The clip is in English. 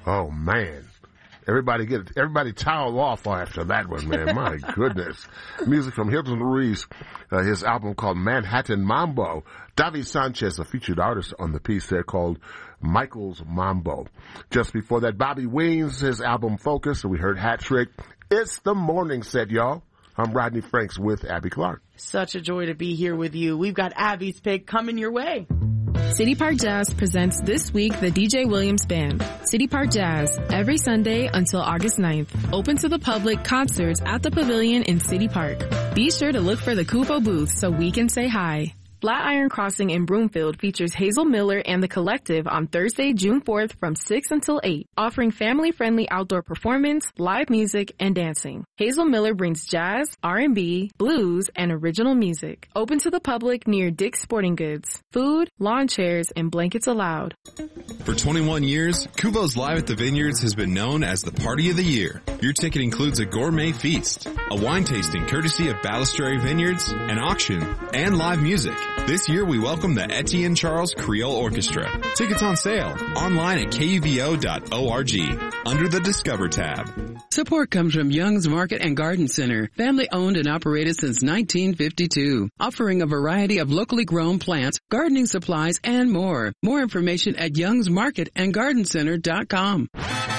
Oh, man. Everybody towel off after that one, man. My goodness. Music from Hilton Ruiz, his album called Manhattan Mambo. Davi Sanchez, a featured artist on the piece there called Michael's Mambo. Just before that, Bobby Weens, his album Focus, and we heard Hat Trick. It's the morning set, y'all. I'm Rodney Franks with Abby Clark. Such a joy to be here with you. We've got Abby's pick coming your way. City Park Jazz presents this week the DJ Williams Band. City Park Jazz, every Sunday until August 9th. Open to the public, concerts at the Pavilion in City Park. Be sure to look for the Kupo booth so we can say hi. Flatiron Crossing in Broomfield features Hazel Miller and the Collective on Thursday, June 4th from 6 until 8, offering family-friendly outdoor performance, live music, and dancing. Hazel Miller brings jazz, R&B, blues, and original music. Open to the public near Dick's Sporting Goods. Food, lawn chairs, and blankets allowed. For 21 years, Kuvo's Live at the Vineyards has been known as the party of the year. Your ticket includes a gourmet feast, a wine tasting courtesy of Balistrary Vineyards, an auction, and live music. This year we welcome the Etienne Charles Creole Orchestra. Tickets on sale online at kuvo.org under the Discover tab. Support comes from Young's Market and Garden Center, family owned and operated since 1952, offering a variety of locally grown plants, gardening supplies, and more. More information at youngsmarketandgardencenter.com.